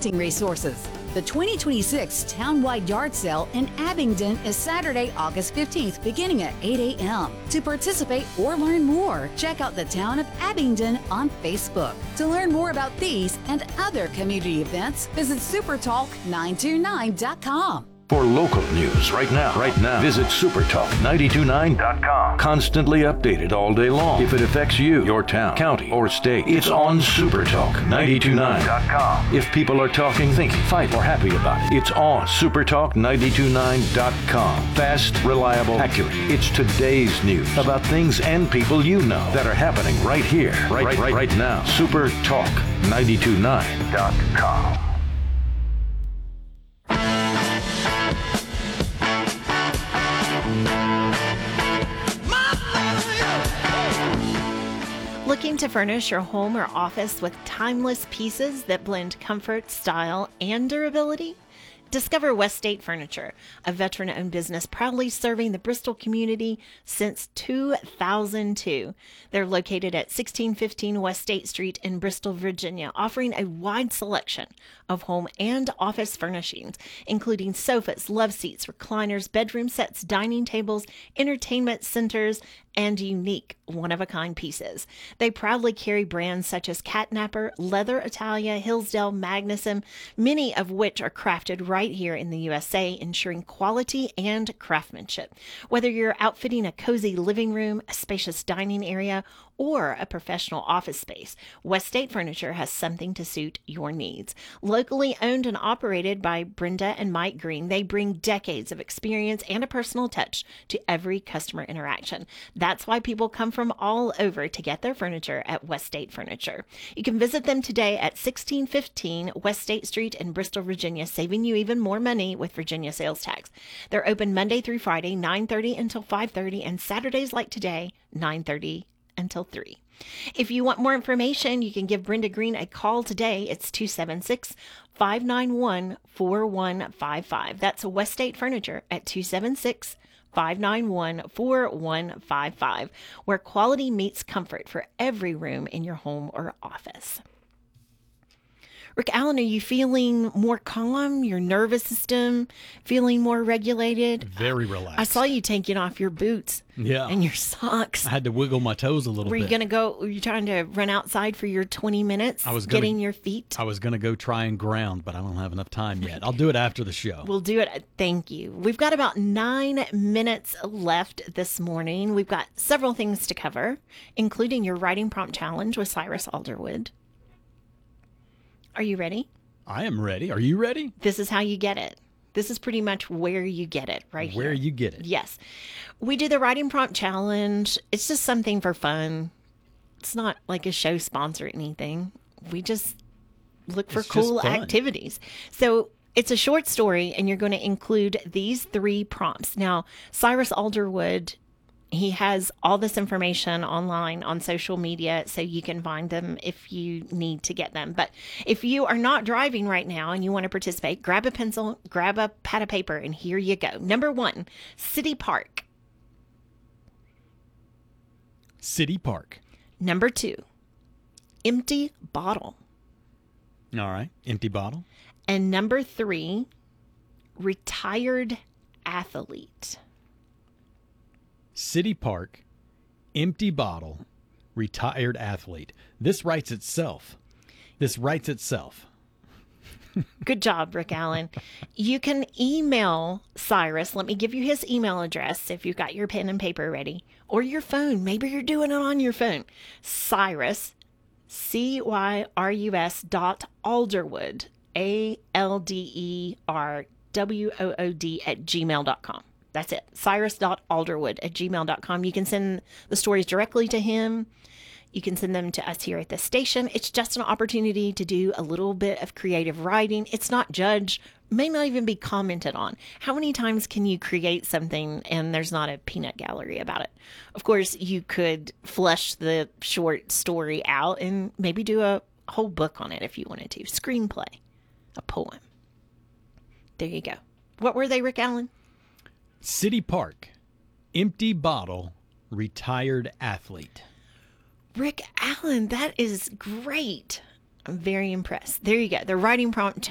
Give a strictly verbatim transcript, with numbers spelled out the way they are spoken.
planting resources. The twenty twenty-six Townwide Yard Sale in Abingdon is Saturday, August fifteenth, beginning at eight a.m. To participate or learn more, check out the Town of Abingdon on Facebook. To learn more about these and other community events, visit super talk nine two nine dot com. For local news right now, right now, visit super talk nine two nine dot com. Constantly updated all day long. If it affects you, your town, county, or state, it's on Supertalk nine two nine dot com. If people are talking, thinking, fight, or happy about it, it's on Supertalk nine two nine dot com. Fast, reliable, accurate. It's today's news about things and people you know that are happening right here, right, right, right, right now. Supertalk nine two nine dot com. Looking to furnish your home or office with timeless pieces that blend comfort, style, and durability? Discover Weststate Furniture, a veteran-owned business proudly serving the Bristol community since two thousand two. They're located at sixteen fifteen West State Street in Bristol, Virginia, offering a wide selection of home and office furnishings, including sofas, love seats, recliners, bedroom sets, dining tables, entertainment centers, and unique one-of-a-kind pieces. They proudly carry brands such as Catnapper, Leather Italia, Hillsdale, Magnuson, many of which are crafted right here in the U S A, ensuring quality and craftsmanship. Whether you're outfitting a cozy living room, a spacious dining area, or a professional office space, Weststate Furniture has something to suit your needs. Locally owned and operated by Brenda and Mike Green, they bring decades of experience and a personal touch to every customer interaction. That's why people come from all over to get their furniture at Weststate Furniture. You can visit them today at sixteen fifteen West State Street in Bristol, Virginia, saving you even more money with Virginia sales tax. They're open Monday through Friday, nine thirty until five thirty, and Saturdays like today, nine thirty until three. If you want more information, you can give Brenda Green a call today. It's two seven six, five nine one, four one five five. That's Weststate Furniture at two seven six, five nine one, four one five five, where quality meets comfort for every room in your home or office. Rick Allen, are you feeling more calm? Your nervous system feeling more regulated? Very relaxed. I saw you taking off your boots yeah. and your socks. I had to wiggle my toes a little were bit. Were you going to go, were you trying to run outside for your twenty minutes? I was gonna, getting your feet? I was going to go try and ground, but I don't have enough time yet. I'll do it after the show. We'll do it. Thank you. We've got about nine minutes left this morning. We've got several things to cover, including your writing prompt challenge with Cyrus Alderwood. Are you ready? I am ready. Are you ready? This is how you get it. This is pretty much where you get it, right here. Where you get it. Yes. We do the writing prompt challenge. It's just something for fun. It's not like a show sponsor or anything. We just look for It's cool just fun. activities. So it's a short story, and you're going to include these three prompts. Now, Cyrus Alderwood, he has all this information online on social media, so you can find them if you need to get them. But if you are not driving right now and you want to participate, grab a pencil, grab a pad of paper, and here you go. Number one, City Park. City Park. Number two, empty bottle. All right. Empty bottle. And number three, retired athlete. City Park, empty bottle, retired athlete. This writes itself. This writes itself. Good job, Rick Allen. You can email Cyrus. Let me give you his email address if you've got your pen and paper ready. Or your phone. Maybe you're doing it on your phone. Cyrus, C Y R U S dot Alderwood, A L D E R W O O D at gmail dot com. That's it. Cyrus dot Alderwood at gmail dot com. You can send the stories directly to him. You can send them to us here at the station. It's just an opportunity to do a little bit of creative writing. It's not judged, may not even be commented on. How many times can you create something and there's not a peanut gallery about it? Of course, you could flesh the short story out and maybe do a whole book on it if you wanted to. Screenplay, a poem. There you go. What were they, Rick Allen? City Park, empty bottle, retired athlete. Rick Allen, that is great. I'm very impressed. There you go. The writing prompt